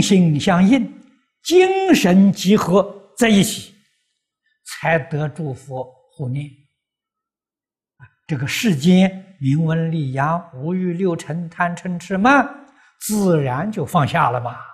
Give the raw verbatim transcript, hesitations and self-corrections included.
心相应，精神集合在一起，才得诸佛护念。这个世间名闻利养、五欲六尘、贪嗔痴慢，自然就放下了嘛。